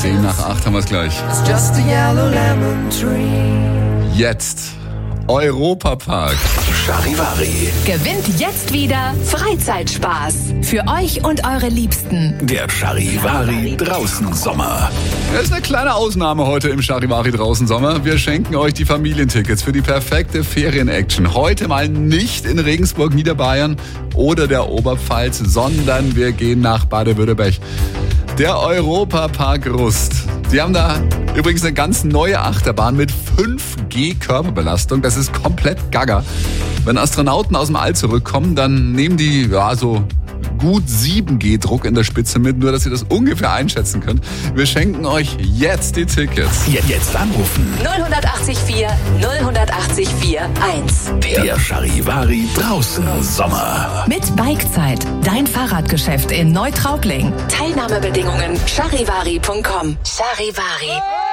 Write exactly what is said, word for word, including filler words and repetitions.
Zehn nach acht haben wir es gleich. Jetzt Europapark. Charivari. Gewinnt jetzt wieder Freizeitspaß. Für euch und eure Liebsten. Der Charivari draußen Sommer. Das ist eine kleine Ausnahme heute im Charivari draußen Sommer. Wir schenken euch die Familientickets für die perfekte Ferien-Action. Heute mal nicht in Regensburg, Niederbayern oder der Oberpfalz, sondern wir gehen nach Baden-Württemberg. Der Europapark Rust. Die haben da übrigens eine ganz neue Achterbahn mit fünf G Körperbelastung. Das ist komplett gaga. Wenn Astronauten aus dem All zurückkommen, dann nehmen die ja so gut sieben G Druck in der Spitze mit, nur dass ihr das ungefähr einschätzen könnt. Wir schenken euch jetzt die Tickets. Jetzt, jetzt anrufen. null acht vier null acht vier eins. Der Charivari draußen Sommer. Mit Bikezeit, dein Fahrradgeschäft in Neutraubling. Teilnahmebedingungen charivari punkt com. Charivari.